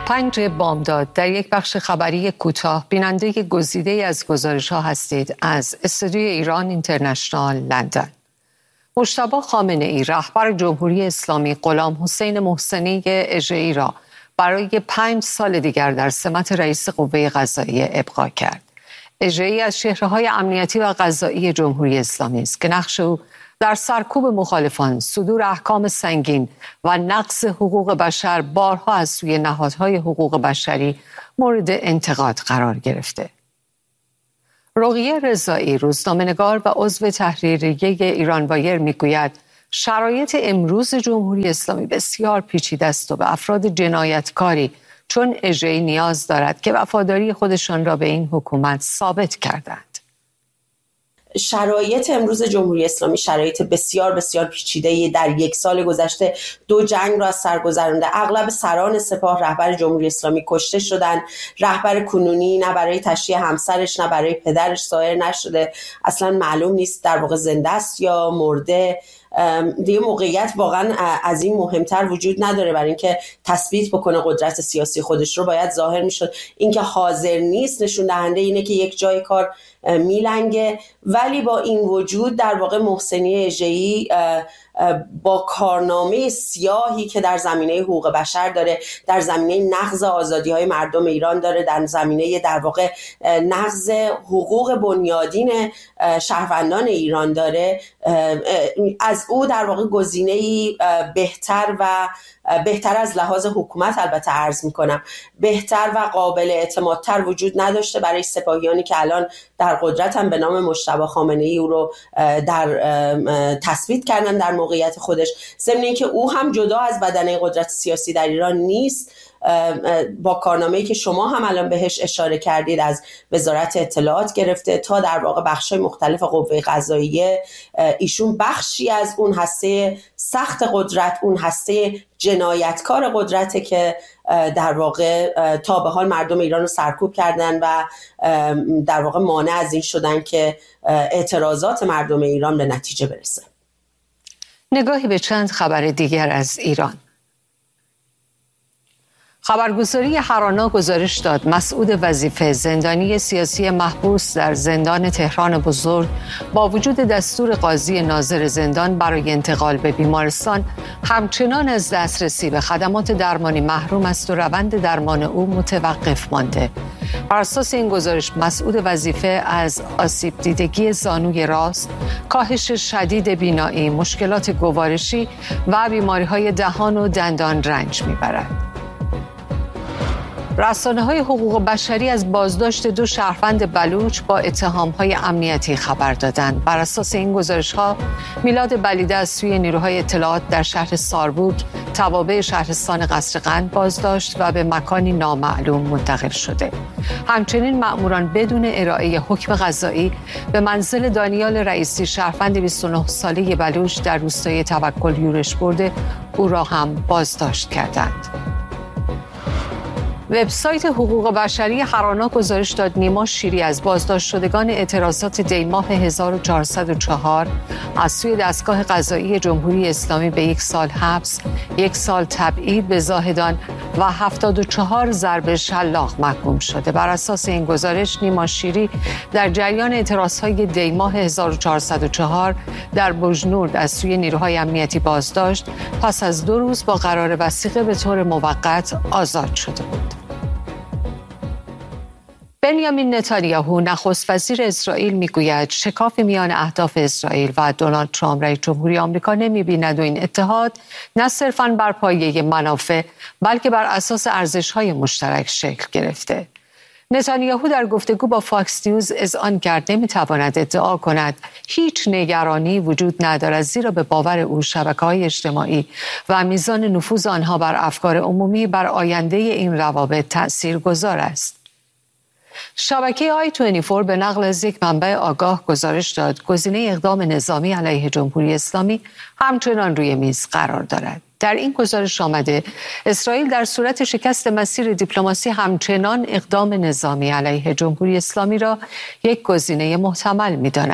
5 بامداد در یک بخش خبری کوتاه بیننده گزیده از گزارش‌ها هستید از استودیوی ایران اینترنشنال لندن. مجتبی خامنه‌ای رهبر جمهوری اسلامی غلام حسین محسنی اژه‌ای را برای 5 سال دیگر در سمت رئیس قوه قضاییه ابقا کرد. اژه‌ای از چهره‌های امنیتی و قضایی جمهوری اسلامی است که نقش او در سرکوب مخالفان، صدور احکام سنگین و نقض حقوق بشر بارها از سوی نهادهای حقوق بشری مورد انتقاد قرار گرفته. رقیه رضایی، روزنامه‌نگار و عضو تحریریه ایران وایر میگوید شرایط امروز جمهوری اسلامی بسیار پیچیده است و به افراد جنایتکاری چون اژه‌ای نیاز دارد که وفاداری خودشان را به این حکومت ثابت کردند. شرایط امروز جمهوری اسلامی شرایط بسیار بسیار پیچیده در 1 سال گذشته 2 جنگ را از سر گذرانده. اغلب سران سپاه رهبر جمهوری اسلامی کشته شدن. رهبر کنونی نه برای تشییع همسرش نه برای پدرش ظاهر نشده، اصلا معلوم نیست در واقع زنده است یا مرده. دیگه موقعیت واقعا از این مهمتر وجود نداره برای اینکه تثبیت بکنه قدرت سیاسی خودش رو. باید ظاهر میشد. اینکه حاضر نیست نشون دهنده اینه که یک جای کار میلنگه. ولی با این وجود در واقع محسنی اژه‌ای با کارنامه سیاهی که در زمینه حقوق بشر داره، در زمینه نقض آزادی‌های مردم ایران داره، در زمینه در واقع نقض حقوق بنیادین شهروندان ایران داره، از او در واقع گزینه‌ای بهتر از لحاظ حکومت البته عرض میکنم بهتر و قابل اعتمادتر وجود نداشته برای سپاهیانی که الان در قدرتن به نام مجتبی خامنه‌ای او رو در تثبیت کردن در موقعیت خودش. ضمن اینکه او هم جدا از بدنه قدرت سیاسی در ایران نیست، با کارنامه‌ای که شما هم الان بهش اشاره کردید از وزارت اطلاعات گرفته تا در واقع بخش‌های مختلف قوه قضاییه، ایشون بخشی از اون هسته سخت قدرت، اون هسته جنایتکار قدرته که در واقع تا به حال مردم ایران رو سرکوب کردن و در واقع مانع از این شدن که اعتراضات مردم ایران به نتیجه برسه. نگاهی به چند خبر دیگر از ایران. خبرگزاری هرانا گزارش داد مسعود وظیفه، زندانی سیاسی محبوس در زندان تهران بزرگ، با وجود دستور قاضی ناظر زندان برای انتقال به بیمارستان همچنان از دسترسی به خدمات درمانی محروم است و روند درمان او متوقف مانده. بر اساس این گزارش مسعود وظیفه از آسیب دیدگی زانوی راست، کاهش شدید بینایی، مشکلات گوارشی و بیماری‌های دهان و دندان رنج می‌برد. رسانه‌های حقوق بشری از بازداشت 2 شهروند بلوچ با اتهام‌های امنیتی خبر دادند. بر اساس این گزارش‌ها میلاد بلیده از سوی نیروهای اطلاعات در شهر ساربوک توابع شهرستان قصرقند بازداشت و به مکانی نامعلوم منتقل شده. همچنین مأموران بدون ارائه حکم قضایی به منزل دانیال رئیسی، شهروند 29 ساله بلوچ در روستای توکل یورش برده، او را هم بازداشت کردند. وبسایت حقوق بشری هرانا گزارش داد نیما شیری از بازداشت شدگان اعتراضات دیماه 1404 از سوی دستگاه قضایی جمهوری اسلامی به 1 سال حبس، 1 سال تبعید به زاهدان و 74 ضرب شلاق محکوم شده. بر اساس این گزارش نیما شیری در جریان اعتراضهای دیماه 1404 در بوجنورد از سوی نیروهای امنیتی بازداشت، پس از 2 روز با قرار وثیقه به طور موقت آزاد شده بود. بنیامین نتانیاهو نخست وزیر اسرائیل میگوید شکاف میان اهداف اسرائیل و دونالد ترامپ رئیس جمهوری آمریکا نمی‌بیند و این اتحاد نه صرفاً بر پایه منافع بلکه بر اساس ارزش‌های مشترک شکل گرفته. نتانیاهو در گفتگو با فاکس نیوز اذعان کرد نمی‌تواند ادعا کند هیچ نگرانی وجود ندارد، زیرا به باور او شبکه‌های اجتماعی و میزان نفوذ آنها بر افکار عمومی بر آینده این روابط تأثیرگذار است. شبکه i24 به نقل از یک منبع آگاه گزارش داد گزینه اقدام نظامی علیه جمهوری اسلامی همچنان روی میز قرار دارد. در این گزارش آمده اسرائیل در صورت شکست مسیر دیپلماسی همچنان اقدام نظامی علیه جمهوری اسلامی را یک گزینه محتمل می‌داند.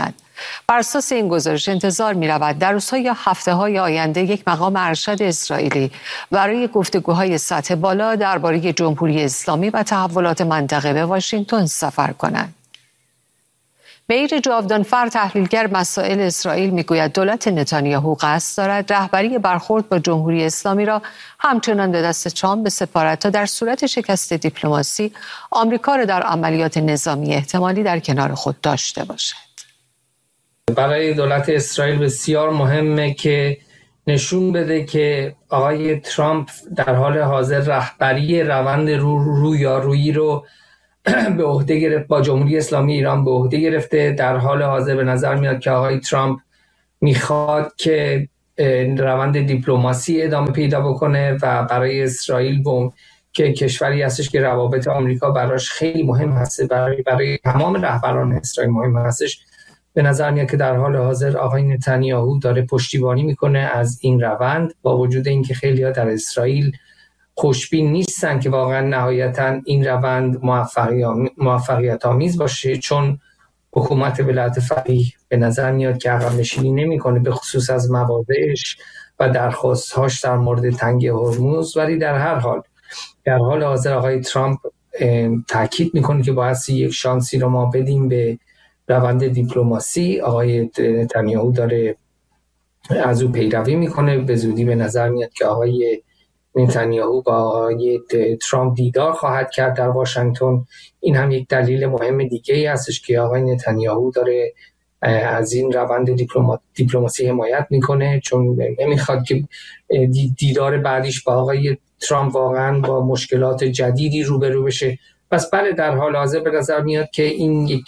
بر اساس این گزارش انتظار می‌رود در روزها یا هفته‌های آینده یک مقام ارشد اسرائیلی برای گفتگوهای سطح بالا درباره جمهوری اسلامی و تحولات منطقه به واشنگتن سفر کنند. میر جاودانفر، تحلیلگر مسائل اسرائیل، میگوید دولت نتانیاهو قصد دارد رهبری برخورد با جمهوری اسلامی را همچنان به دست ترامپ بسپارد تا در صورت شکست دیپلماسی آمریکا را در عملیات نظامی احتمالی در کنار خود داشته باشد. برای دولت اسرائیل بسیار مهمه که نشون بده که آقای ترامپ در حال حاضر رهبری روند رویارویی رو به عهده گرفت، با جمهوری اسلامی ایران به عهده گرفته. در حال حاضر به نظر میاد که آقای ترامپ میخواد که روند دیپلماسی ادامه پیدا بکنه و برای اسرائیل که کشوری هستش که روابط آمریکا براش خیلی مهم هست، برای تمام رهبران اسرائیل مهم هستش. به نظر میاد که در حال حاضر آقای نتانیاهو داره پشتیبانی میکنه از این روند، با وجود اینکه خیلی‌ها در اسرائیل خوشبین نیستن که واقعا نهایتاً این روند موفقیت آمیز باشه، چون حکومت ولایت فقیه به نظر میاد که عقب نشینی نمیکنه، به خصوص از مواضعش و درخواست‌هاش در مورد تنگه هرمز. ولی در هر حال در حال حاضر آقای ترامپ تاکید میکنه که باید یک شانسی رو ما بدیم به روند دیپلماسی. آقای نتانیاهو داره از او پیروی میکنه. به زودی به نظر میاد که آقای نتانیاهو با آقای ترامپ دیدار خواهد کرد در واشنگتن. این هم یک دلیل مهم دیگه ای هستش که آقای نتانیاهو داره از این روند دیپلماسی حمایت میکنه، چون نمیخواد که دیدار بعدیش با آقای ترامپ واقعا با مشکلات جدیدی روبرو بشه. پس بله، در حال حاضر به نظر میاد که این یک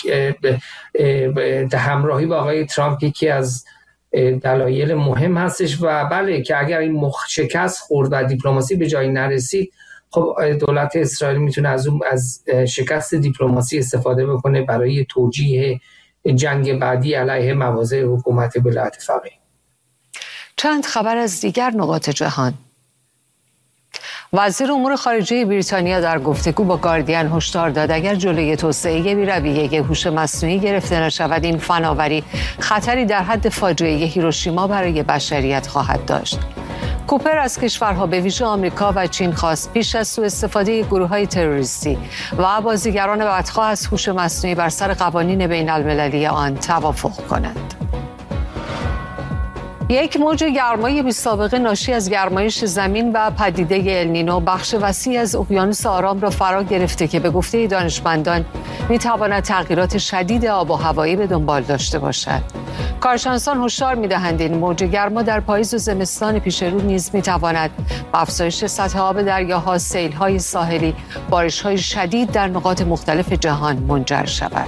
همراهی با آقای ترامپ یکی از دلایل مهم هستش و بله که اگر این شکست خورد و دیپلماسی به جایی نرسید، خب دولت اسرائیل میتونه از شکست دیپلماسی استفاده بکنه برای توجیه جنگ بعدی علیه مواضع حکومت ولایت فقیه. چند خبر از دیگر نقاط جهان. وزیر امور خارجه بریتانیا در گفتگو با گاردین هشدار داد اگر جلوی توسعه بی‌رویه هوش مصنوعی گرفته نشود، این فناوری خطری در حد فاجعه هیروشیما برای بشریت خواهد داشت. کوپر از کشورها به ویژه آمریکا و چین خواست پیش از سوء استفاده گروه‌های تروریستی و بازیگران بدخواه از هوش مصنوعی بر سر قوانین بین‌المللی آن توافق کنند. یک موج گرمای بی‌سابقه ناشی از گرمایش زمین و پدیده النینو بخش وسیعی از اقیانوس آرام را فرا گرفته که به گفته دانشمندان می‌تواند تغییرات شدید آب و هوایی به دنبال داشته باشد. کارشناسان هشدار می‌دهند این موج گرما در پاییز و زمستان پیش رو نیز می‌تواند به افزایش سطح آب دریاها، سیل‌های ساحلی، بارش‌های شدید در نقاط مختلف جهان منجر شود.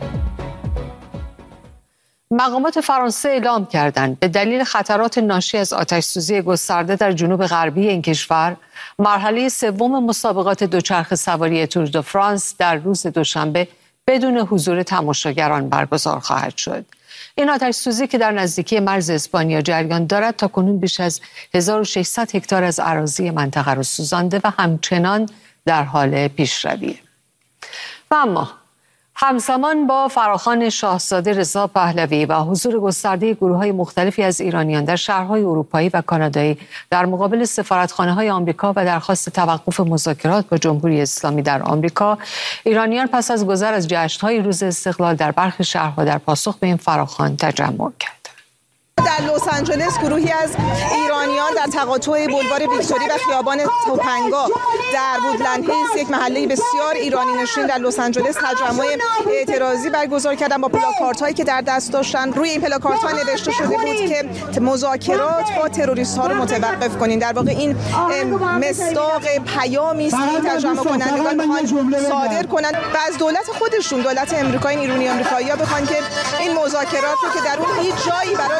مقامات فرانسه اعلام کردند به دلیل خطرات ناشی از آتش‌سوزی گسترده در جنوب غربی این کشور، مرحله سوم مسابقات دوچرخه سواری تور دو فرانس در روز دوشنبه بدون حضور تماشاگران برگزار خواهد شد. این آتش‌سوزی که در نزدیکی مرز اسپانیا جریان دارد تاکنون بیش از 1600 هکتار از اراضی منطقه را سوزانده و همچنان در حال پیشرویه. و اما همزمان با فراخوان شاهزاده رضا پهلوی و حضور گسترده گروه‌های مختلفی از ایرانیان در شهرهای اروپایی و کانادایی در مقابل سفارتخانه‌های آمریکا و درخواست توقف مذاکرات با جمهوری اسلامی در آمریکا، ایرانیان پس از گذر از جشن‌های روز استقلال در برخی شهرها در پاسخ به این فراخوان تجمع کردند. در لس آنجلس گروهی از ایرانیان در تقاطع بولوار ویکتوری و خیابان توپنگا در وودلند هیلز، یک محله بسیار ایرانی نشین در لس آنجلس، تجمع اعتراضی برگزار کردن با پلاکاردهایی که در دست داشتن. روی این پلاکاردها نوشته شده بود که مذاکرات با تروریست‌ها رو متوقف کنین. در واقع این مصداق پیامی است که تجمع کنندگان می‌خوان صادر کنند و از دولت خودشون، دولت آمریکا، ایرانی آمریکایی‌ها بخوان که این مذاکرات رو که در اون هیچ جایی برای حقوق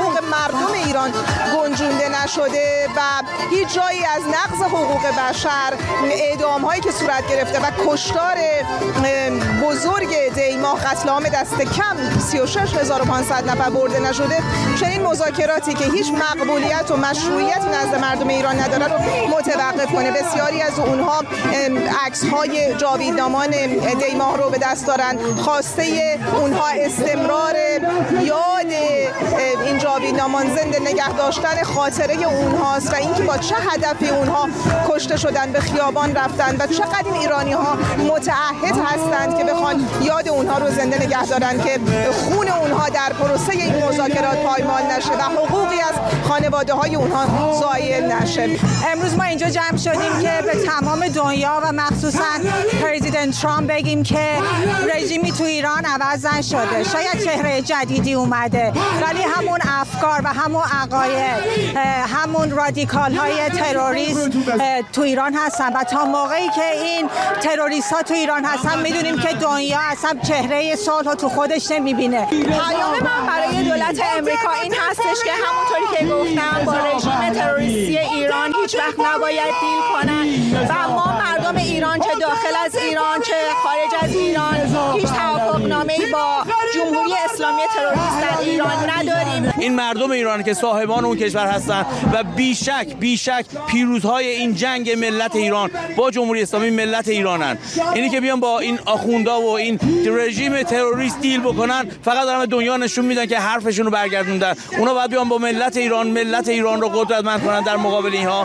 حقوق مردم ایران گنجونده نشده و هیچ جایی از نقض حقوق بشر، اعدام‌هایی که صورت گرفته و کشتار بزرگ دیماه، قتل عام دست کم 36500 نفر برده نشده، چنین مذاکراتی که هیچ مقبولیت و مشروعیت نزد مردم ایران نداره رو متوقف کنه. بسیاری از اونها عکس‌های جاویدنامان دیماه رو به دست دارن. خواسته اونها استمرار یاد این جاویدنامان، زنده نگه داشتن خاطره اونهاست و اینکه با چه هدفی اونها کشته شدن، به خیابان رفتن و چقدر این ایرانی‌ها متعهد هستند که بخوان یاد اونها رو زنده نگه دارن که خون اونها در پروسه این مذاکرات پایمال نشه و حقوقی از خانواده‌های اونها زایل نشه. امروز ما اینجا جمع شدیم که به تمام دنیا و مخصوصاً پرزیدنت ترامپ بگیم که رژیمی تو ایران عوض نشده. شاید چهره جدیدی اومده ولی همون افکار و همون عقاید، همون رادیکال های تروریست تو ایران هستن و تا موقعی که این تروریست ها تو ایران هستن میدونیم که دنیا اصلا چهره صلح تو خودش نمیبینه. پیام من برای دولت امریکا این هستش که همونطوری که گفتم با رژیم تروریستی ایران هیچ وقت نباید دیل کنن و ما مردم ایران چه داخل از ایران چه خارج از ایران هیچ توافقنامه‌ای با جمهوری اسلامی تروریست در ایران نداریم. این مردم ایران که صاحبان اون کشور هستند و بیشک پیروزهای این جنگ ملت ایران با جمهوری اسلامی ملت ایرانن. اینی که بیان با این آخوندا و این رژیم تروریست دیل بکنن فقط دارن به دنیا نشون میدن که حرفشون رو برگردوندن. اونا باید بیان با ملت ایران رو قدرتمند کنن در مقابل اینها.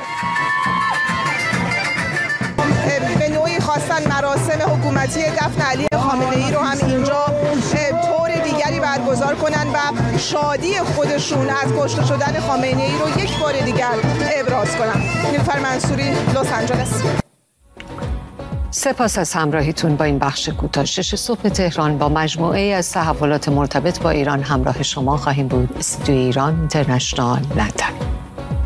به نوعی خواستن مراسم حکومتی دفن علی خامنه‌ای رو هم اینجا طور دیگری برگزار کنن و شادی خودشون از کشته شدن خامنه‌ای رو یک بار دیگر ابراز کنن. نیلوفر منصوری، لس آنجلس. سپاس از همراهیتون با این بخش کوتاه. 6 صبح تهران با مجموعه از تحولات مرتبط با ایران همراه شما خواهیم بود. استودیوی ایران اینترنشنال لندن.